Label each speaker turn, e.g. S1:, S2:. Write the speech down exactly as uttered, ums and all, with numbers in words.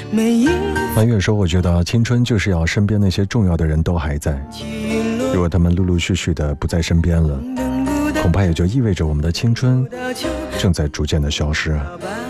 S1: 那有时候我觉得青春就是要身边那些重要的人都还在，如果他们陆陆续续的不在身边了，恐怕也就意味着我们的青春正在逐渐的消失。